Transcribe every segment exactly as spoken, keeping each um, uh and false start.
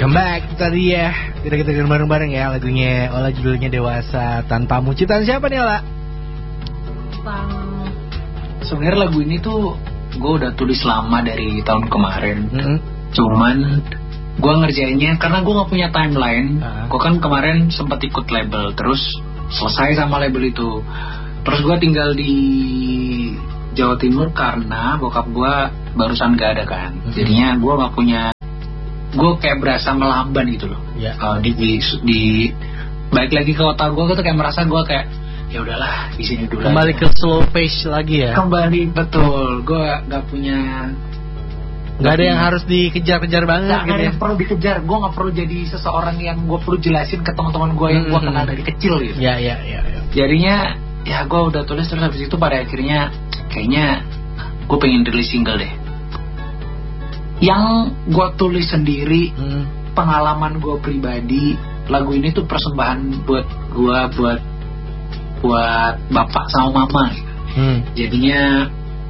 Welcome back, itu tadi ya. Kita kita dengerin bareng-bareng ya lagunya Ola, judulnya Dewasa Tanpamu. Ciptaan siapa nih Ola? Bang. Sebenarnya lagu ini tuh gue udah tulis lama dari tahun kemarin. Mm-hmm. Cuman gue ngerjainnya karena gue nggak punya timeline. Uh-huh. Gue kan kemarin sempat ikut label, terus selesai sama label itu. Terus gue tinggal di Jawa Timur karena bokap gue barusan gak ada kan. Mm-hmm. Jadinya gue nggak punya. Gue kayak berasa melamban gitu loh. Yeah. Uh, di, di di balik lagi ke kota gue, gue tuh kayak merasa gue kayak ya udahlah di sini dulu. Kembali aja. Ke slow pace lagi ya. Kembali betul. Gue nggak punya. Nggak ada yang harus dikejar-kejar banget. Nggak gitu ada ya? yang perlu dikejar. Gue nggak perlu jadi seseorang yang gue perlu jelasin ke teman-teman gue yang gue kenal dari kecil gitu. Ya ya ya. ya. Jadinya ya gue udah tulis, terus habis itu pada akhirnya kayaknya gue pengen rilis single deh. Yang gue tulis sendiri, hmm. pengalaman gue pribadi. Lagu ini tuh persembahan buat gue, buat buat bapak sama mama. Hmm. Jadinya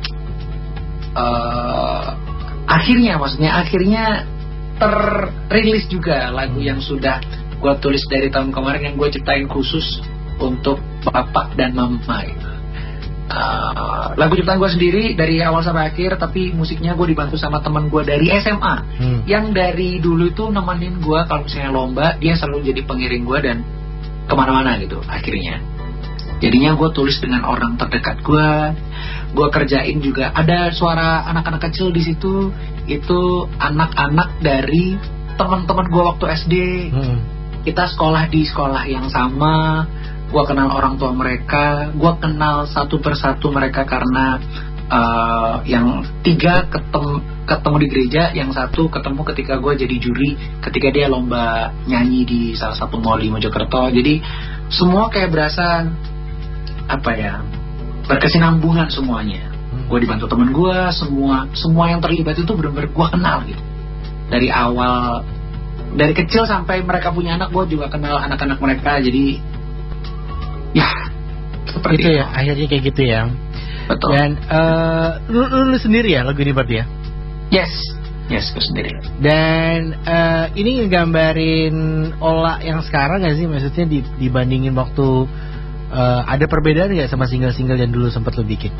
uh, akhirnya, maksudnya akhirnya terrilis juga lagu yang sudah gue tulis dari tahun kemarin, yang gue ciptain khusus untuk bapak dan mama. Uh, lagu ciptaan gue sendiri dari awal sampai akhir, tapi musiknya gue dibantu sama teman gue dari S M A, hmm. yang dari dulu itu nemenin gue kalau misalnya lomba, dia selalu jadi pengiring gue dan kemana-mana gitu. Akhirnya jadinya gue tulis dengan orang terdekat gue. Gue kerjain juga ada suara anak-anak kecil di situ, itu anak-anak dari teman-teman gue waktu S D. hmm. Kita sekolah di sekolah yang sama. Gue kenal orang tua mereka, gue kenal satu persatu mereka karena uh, yang tiga ketemu, ketemu di gereja, yang satu ketemu ketika gue jadi juri ketika dia lomba nyanyi di salah satu mall di Mojokerto. Jadi semua kayak berasa apa ya, berkesinambungan semuanya. Gue dibantu temen gue, semua semua yang terlibat itu benar-benar gue kenal gitu. Dari awal, dari kecil sampai mereka punya anak, gue juga kenal anak-anak mereka. Jadi ya, seperti itu itu ya, akhirnya kayak gitu ya. Betul. Dan uh, lu, lu, lu sendiri ya lagu ini berarti ya? Yes, yes, gue sendiri. Dan uh, ini ngegambarin Ola yang sekarang gak sih? Maksudnya di, dibandingin waktu uh, ada perbedaan gak sama single-single yang dulu sempat lu bikin?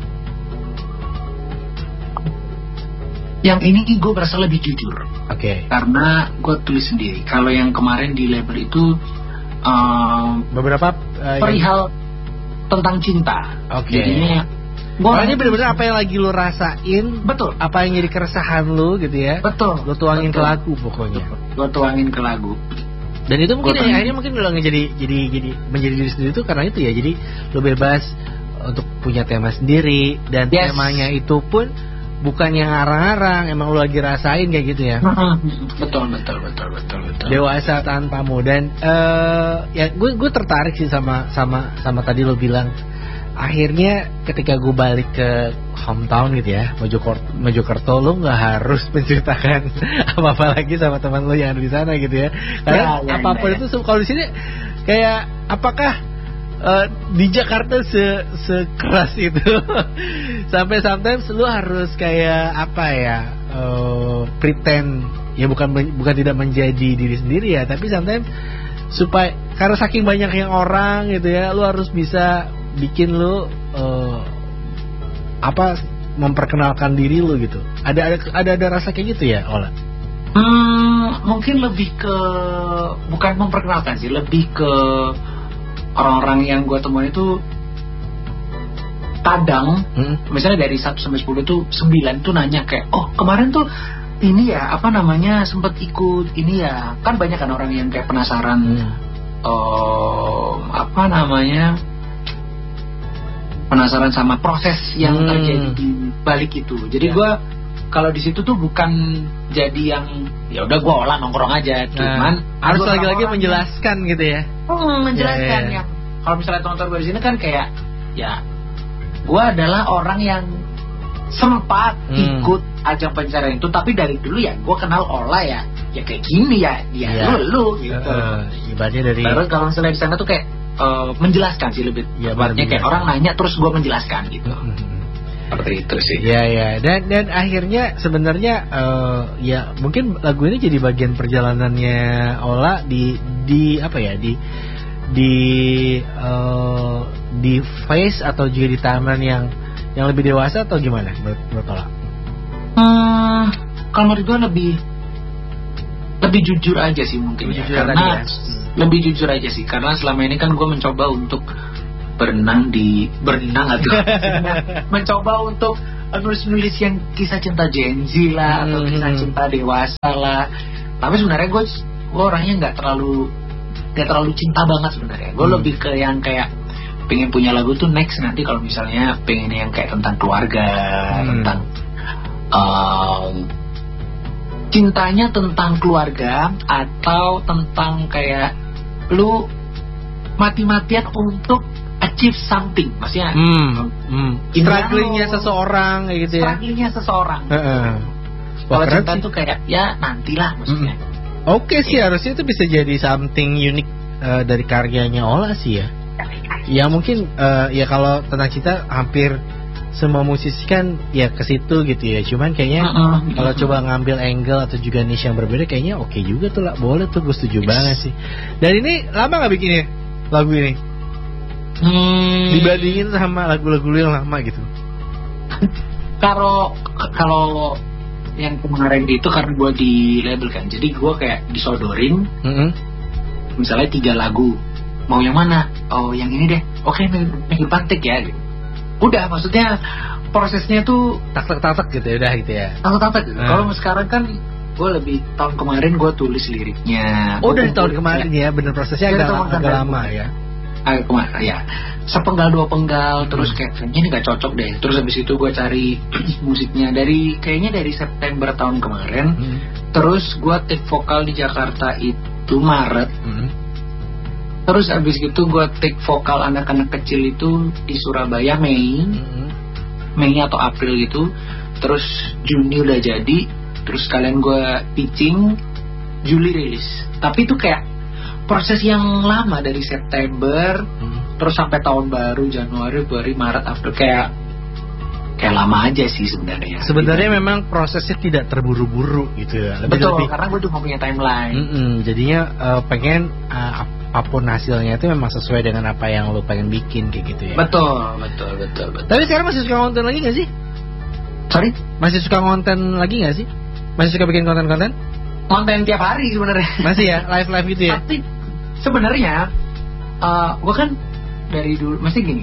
Yang ini gue berasa lebih jujur. Oke. Okay. Karena gue tulis sendiri. Kalau yang kemarin di label itu Uh, beberapa uh, perihal yang... tentang cinta. Oke. Okay. Jadinya gua ini benar-benar apa yang lagi lu rasain, betul. Apa yang jadi keresahan lu gitu ya. Betul. Lu tuangin betul. ke lagu pokoknya. Gua tuangin ke lagu. Dan itu mungkin yang akhirnya mungkin lu jadi jadi jadi menjadi diri sendiri itu karena itu ya. Jadi lu bebas untuk punya tema sendiri dan yes. temanya itu pun bukan yang ngarang-ngarang, emang lu lagi rasain kayak gitu ya. Betul, betul, betul, betul, betul. Dewasa Tanpamu. Dan uh, ya gue gue tertarik sih sama sama sama tadi lu bilang. Akhirnya ketika gue balik ke hometown gitu ya, Mojokerto, Mojokerto lu nggak harus menceritakan apa-apa lagi sama teman lu yang ada di sana gitu ya. Karena ya, ya, apapun ya, ya. itu kalau di sini kayak apakah Uh, di Jakarta se sekeras itu sampai sometimes lu harus kayak apa ya, uh, pretend ya, bukan bukan tidak menjadi diri sendiri ya, tapi sometimes supaya karena saking banyak yang orang gitu ya, lu harus bisa bikin lu uh, apa memperkenalkan diri lu gitu. Ada ada ada ada rasa kayak gitu ya, Ola? Hmm, mungkin lebih ke bukan memperkenalkan sih, lebih ke orang-orang yang gue temuin itu kadang hmm. misalnya dari satu sampai sepuluh tuh sembilan tuh nanya kayak, oh kemarin tuh ini ya apa namanya sempat ikut ini ya, kan banyak kan orang yang kayak penasaran hmm. uh, apa namanya penasaran sama proses yang hmm. terjadi di balik itu. Jadi ya. gue kalau di situ tuh bukan jadi yang ya udah gue olah nongkrong aja, cuman nah, harus lagi-lagi menjelaskan gitu ya. Hmm, menjelaskan ya, ya. yang kalau misalnya teman-teman gue di sini kan kayak ya gue adalah orang yang sempat hmm. ikut ajang pencarian itu, tapi dari dulu ya gue kenal Ola ya ya kayak gini ya dia ya. lu lu gitu. Uh, ibaratnya dari terus kalau misalnya di sana tuh kayak uh, menjelaskan sih lebih, ya, ibaratnya kayak orang nanya terus gue menjelaskan gitu. Hmm. seperti itu sih. Ya ya, dan dan akhirnya sebenarnya uh, ya mungkin lagu ini jadi bagian perjalanannya Ola di di apa ya di di uh, di phase atau juga di timeline yang yang lebih dewasa atau gimana menurut, menurut Ola? Hmm, kalau menurut gue lebih lebih jujur aja sih mungkin ya. Karena ya. lebih jujur aja sih karena selama ini kan gue mencoba untuk berenang di berenang atau mencoba untuk nulis-nulis yang kisah cinta Gen Z lah atau hmm. kisah cinta dewasa lah. Tapi sebenarnya gue gue orangnya nggak terlalu nggak terlalu cinta banget sebenarnya. Gue hmm. lebih ke yang kayak pengen punya lagu tuh next nanti kalau misalnya pengen yang kayak tentang keluarga, hmm. tentang um, cintanya tentang keluarga atau tentang kayak lu mati-matian untuk achieve something, maksudnya hmm, hmm. strugglingnya seseorang kayak gitu ya. Strugglingnya seseorang. Uh-uh. Kalau cinta tuh kayak ya nantilah maksudnya. Hmm. Oke okay, sih yeah. harusnya itu bisa jadi something unik uh, dari karyanya Ola sih ya. Ya mungkin uh, ya kalau tentang cinta hampir semua musisi kan ya ke situ gitu ya. Cuman kayaknya uh-uh. kalau uh-uh. coba ngambil angle atau juga niche yang berbeda kayaknya oke okay juga tuh lah. Boleh tuh, gue setuju yes. banget sih. Dan ini lama gak bikinnya lagu ini? Hmm. Dibandingin sama lagu-lagu lu yang lama gitu. Kalau kalau yang kemarin itu karena gue di label kan, jadi gue kayak disodorin, mm-hmm. misalnya tiga lagu, mau yang mana? Oh yang ini deh. Oke, minggu pantik ya. Udah, maksudnya prosesnya tuh tak tak tak tak gitu ya, udah gitu ya. Tak tak tak. Hmm. Kalau sekarang kan gue lebih tahun kemarin gue tulis liriknya. Oh dari tahun kemarin ya, bener prosesnya agak, agak lama ya. Agak kemarin ya, sepenggal dua penggal, terus kayak ini nggak cocok deh. Terus habis itu gue cari musiknya dari kayaknya dari September tahun kemarin. Hmm. Terus gue take vokal di Jakarta itu Maret. Hmm. Terus habis itu gue take vokal anak-anak kecil itu di Surabaya Mei, hmm. Mei atau April gitu. Terus Juni udah jadi. Terus kalian gue pitching, Juli rilis. Tapi itu kayak proses yang lama dari September hmm. terus sampai tahun baru Januari, Februari, Maret, April, kayak kayak lama aja sih sebenarnya. Sebenarnya gitu. Memang prosesnya tidak terburu-buru gitu ya. Lebih, Betul, lebih, karena gue juga punya timeline. Mm-mm, jadinya uh, pengen uh, apapun hasilnya itu memang sesuai dengan apa yang lo pengen bikin kayak gitu ya. Betul, betul, betul, betul. Tapi sekarang masih suka konten lagi nggak sih? Sorry? Masih suka konten lagi nggak sih? Masih suka bikin konten-konten? Konten tiap hari sebenarnya. Masih ya, live-live gitu ya. Tapi sebenarnya uh, gue kan dari dulu masih gini.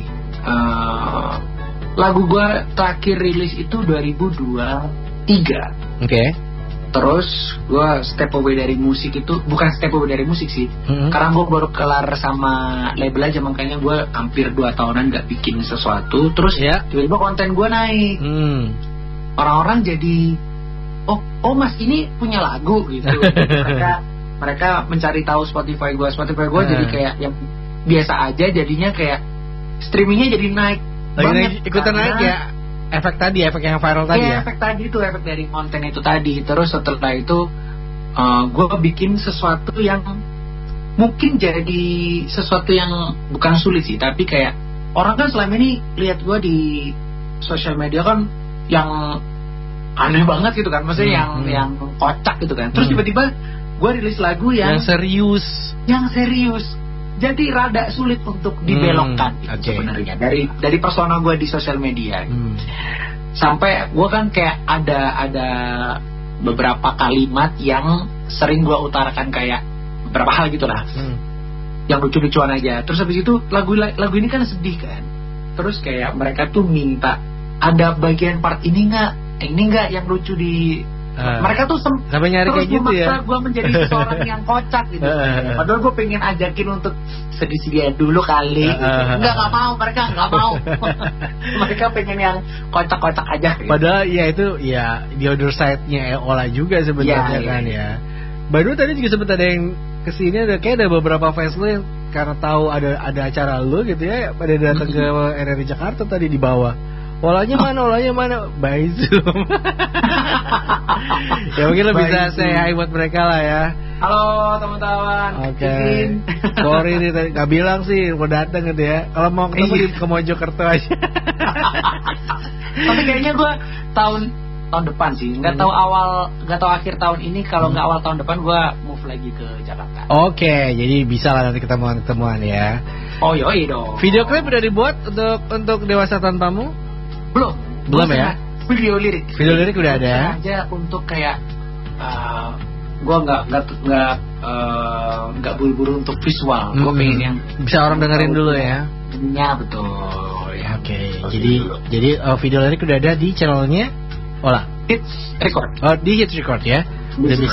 Uh, lagu gue terakhir rilis itu dua ribu dua puluh tiga. Oke. Okay. Terus gue step away dari musik itu, bukan step away dari musik sih. Mm-hmm. Karena gue baru kelar sama label aja, makanya gue hampir dua tahunan gak bikin sesuatu. Terus yeah. tiba-tiba konten gue naik. Mm. Orang-orang jadi oh oh mas ini punya lagu gitu. mereka mereka mencari tahu Spotify gue Spotify gue uh. jadi kayak yang biasa aja, jadinya kayak streamingnya jadi naik lagi banget naik, ikutan karena, naik ya, efek tadi efek yang viral tadi ya, ya efek tadi itu efek dari konten itu tadi. Terus setelah itu uh, gue bikin sesuatu yang mungkin jadi sesuatu yang bukan sulit sih, tapi kayak orang kan selama ini lihat gue di sosial media kan yang aneh banget gitu kan, maksudnya hmm, yang hmm. yang kocak gitu kan. Terus hmm. tiba-tiba gue rilis lagu yang, yang serius, yang serius. Jadi rada sulit untuk dibelokkan hmm, gitu, okay. sebenarnya dari dari persona gue di sosial media. Hmm. Sampai gue kan kayak ada ada beberapa kalimat yang sering gue utarakan kayak beberapa hal gitulah, hmm. yang lucu-lucuan aja. Terus habis itu lagu lagu ini kan sedih kan. Terus kayak mereka tuh minta ada bagian part ini nggak? Ini enggak yang lucu di uh, mereka tuh sem- sampai nyari kayak gitu ya. Gue menjadi seseorang yang kocak gitu. Uh, Padahal gue pengen ajakin untuk sedih-sedih dulu kali. Uh, gitu. Enggak nggak mau, mereka nggak mau. Mereka pengen yang kocak-kocak aja. Gitu. Padahal ya itu ya the other side-nya Ola juga sebenarnya ya, kan ya. ya. Baru tadi juga sempat ada yang kesini, ada kayak ada beberapa fans lo yang karena tahu ada ada acara lo gitu ya, pada datang ke R R I Jakarta tadi di bawah. Olanya mana, olanya mana, by Zoom. Ya mungkin lo bisa say hi buat mereka lah ya. Halo teman-teman. Oke. Okay. Sorry nih tadi nggak bilang sih mau datang gitu ya. Kalau mau ketemu di ke Mojokerto aja. Tapi kayaknya gue tahun tahun depan sih. Nggak hmm. tahu awal, nggak tahu akhir tahun ini. Kalau nggak hmm. awal tahun depan gue move lagi ke Jakarta. Oke, okay, jadi bisa lah nanti ketemuan-ketemuan ya. Oh yoi dong. Video klip udah dibuat untuk untuk Dewasa Tanpamu? Belum. Belum ya? Video lirik. Video lirik udah ada. Aja untuk kayak uh, gue nggak nggak nggak nggak uh, buru-buru untuk visual. Gue hmm. pengen yang bisa orang dengerin dulu ya. Ya betul. Ya. Oke. Okay. Jadi jadi uh, video lirik udah ada di channelnya Ola. Hits Record. Oh di Hits Record ya. Udah bisa